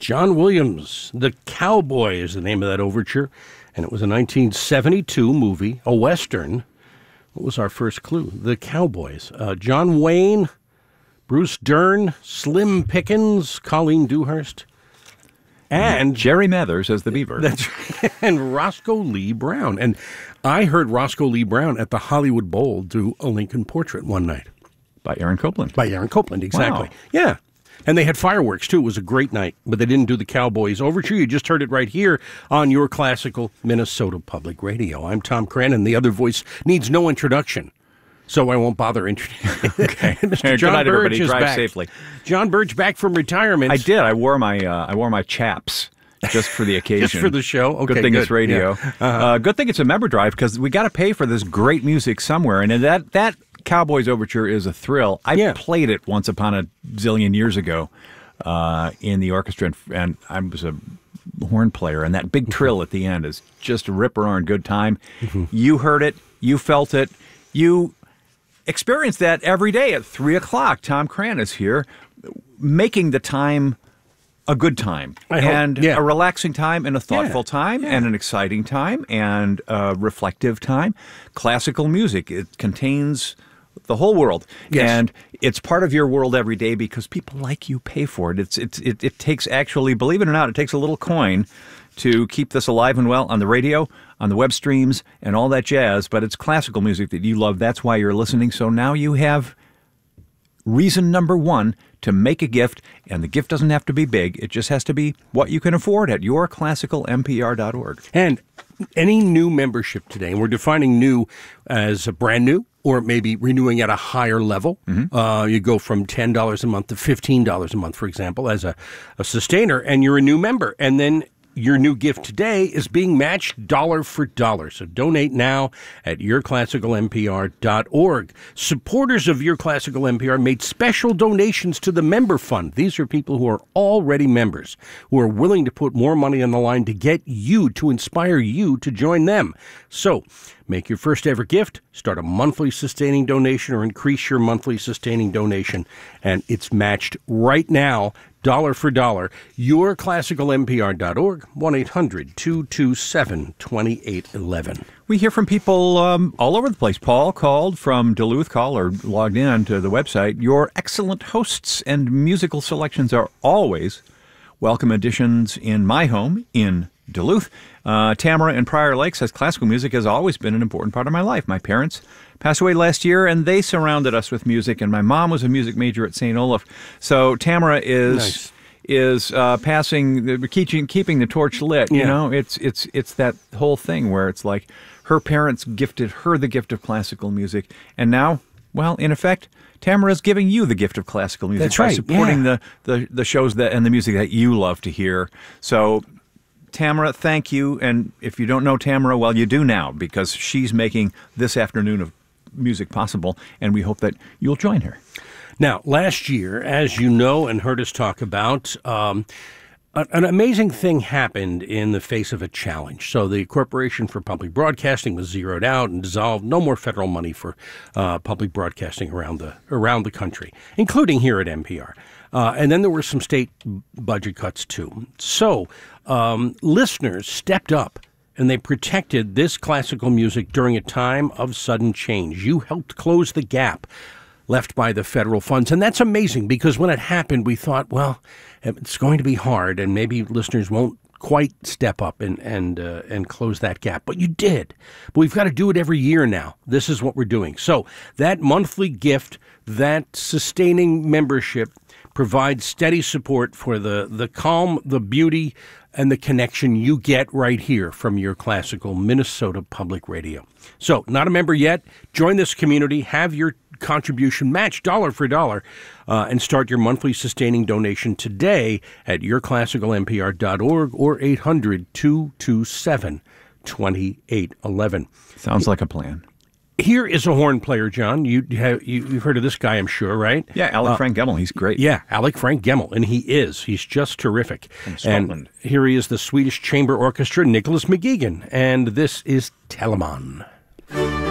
John Williams, The Cowboy is the name of that overture, and it was a 1972 movie, a Western. What was our first clue? The Cowboys. John Wayne, Bruce Dern, Slim Pickens, Colleen Dewhurst, and Jerry Mathers as the Beaver. That's right, and Roscoe Lee Brown. And I heard Roscoe Lee Brown at the Hollywood Bowl do a Lincoln Portrait one night. By Aaron Copland. By Aaron Copland, exactly. Wow. Yeah. And they had fireworks, too. It was a great night. But they didn't do the Cowboys Overture. You just heard it right here on your classical Minnesota Public Radio. I'm Tom Crennan. The other voice needs no introduction, so I won't bother introducing. Okay. Mr. John Good night, Burge everybody. is Drive back. safely. John Burge back from retirement. I did. I wore my chaps just for the occasion. Just for the show? Okay, good thing good. it's radio. Yeah. Good thing it's a member drive because we got to pay for this great music somewhere. And that Cowboys Overture is a thrill. I played it once upon a zillion years ago in the orchestra, and I was a horn player, and that big trill at the end is just a rip-roaring good time. Mm-hmm. You heard it. You felt it. You experience that every day at 3 o'clock. Tom Crennan is here making the time a good time, a relaxing time, and a thoughtful time, and an exciting time, and a reflective time. Classical music, it contains the whole world, and it's part of your world every day because people like you pay for it. It takes, actually, believe it or not, it takes a little coin to keep this alive and well on the radio, on the web streams, and all that jazz, but it's classical music that you love. That's why you're listening. So now you have reason number one to make a gift, and the gift doesn't have to be big. It just has to be what you can afford at yourclassicalmpr.org. And any new membership today, and we're defining new as a brand new, or maybe renewing at a higher level. Mm-hmm. You go from $10 a month to $15 a month, for example, as a sustainer, and you're a new member. And then your new gift today is being matched dollar for dollar. So donate now at yourclassicalmpr.org. Supporters of Your Classical NPR made special donations to the Member Fund. These are people who are already members, who are willing to put more money on the line to get you, to inspire you to join them. So make your first ever gift, start a monthly sustaining donation, or increase your monthly sustaining donation, and it's matched right now, dollar for dollar. yourclassicalmpr.org, 1-800-227-2811. We hear from people all over the place. Paul called from Duluth, logged in to the website. Your excellent hosts and musical selections are always welcome additions in my home in Duluth. Tamara in Prior Lake says, classical music has always been an important part of my life. My parents passed away last year, and they surrounded us with music, and my mom was a music major at St. Olaf. So Tamara is keeping the torch lit. You know, it's that whole thing where it's like her parents gifted her the gift of classical music, and now, well, in effect, Tamara's giving you the gift of classical music. That's right. By supporting the shows and the music that you love to hear. So Tamara, thank you. And if you don't know Tamara, well, you do now, because she's making this afternoon of music possible, and we hope that you'll join her. Now, last year, as you know and heard us talk about, an amazing thing happened in the face of a challenge. So the Corporation for Public Broadcasting was zeroed out and dissolved. No more federal money for public broadcasting around the country, including here at NPR. And then there were some state budget cuts, too. So listeners stepped up, and they protected this classical music during a time of sudden change. You helped close the gap left by the federal funds. And that's amazing, because when it happened, we thought, well, it's going to be hard, and maybe listeners won't quite step up and close that gap. But you did. But we've got to do it every year now. This is what we're doing. So that monthly gift, that sustaining membership, provides steady support for the calm, the beauty, and the connection you get right here from your classical Minnesota Public Radio. So, not a member yet? Join this community, have your contribution matched dollar for dollar, and start your monthly sustaining donation today at yourclassicalmpr.org or 800-227-2811. Sounds like a plan. Here is a horn player, John. You've heard of this guy, I'm sure, right? Yeah, Alec Frank Gemmel. He's great. Yeah, Alec Frank Gemmel, and he's just terrific. From Scotland. And here he is, the Swedish Chamber Orchestra, Nicholas McGeegan, and this is Telemann.